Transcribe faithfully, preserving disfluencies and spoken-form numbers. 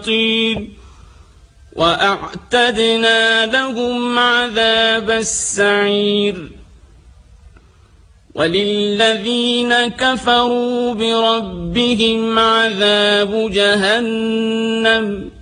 الشياطين وأعتدنا لهم عذاب السعير وللذين كفروا بربهم عذاب جهنم